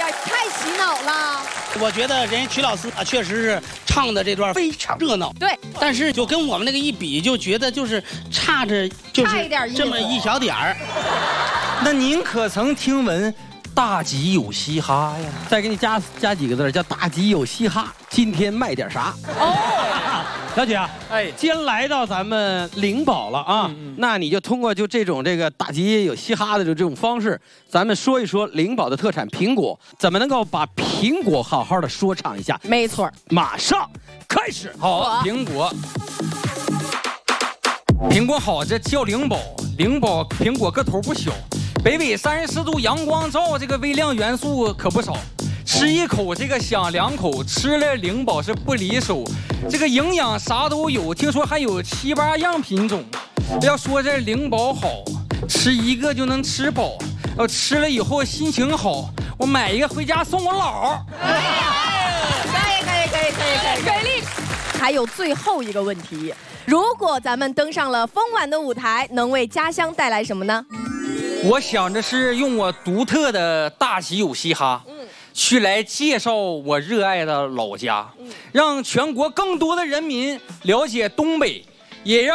太洗脑了。 我觉得人家曲老师啊，确实是唱的这段非常热闹。 对， 但是就跟我们那个一比，就觉得就是差着就是一点这么一小点儿。 那您可曾听闻大吉有嘻哈呀？ 再给你加几个字，叫大吉有嘻哈。今天卖点啥？哦，小姐啊， 哎， 既然来到咱们灵宝了啊，那你就通过这种大吉有嘻哈的这种方式，咱们说一说灵宝的特产苹果，怎么能够把苹果好好的说唱一下？ 没错， 马上开始。 好，苹果好，这叫灵宝。灵宝苹果个头不小，北纬30度阳光照，这个微量元素可不少。吃一口这个想两口，吃了灵宝是不离手。这个营养啥都有，听说还有7、8样品种。要说这灵宝好，吃一个就能吃饱，吃了以后心情好，我买一个回家送我姥。 可以。还有最后一个问题，如果咱们登上了丰晚的舞台，能为家乡带来什么呢？ 我想着是用我独特的大吉有嘻哈，去来介绍我热爱的老家，让全国更多的人民了解东北，也让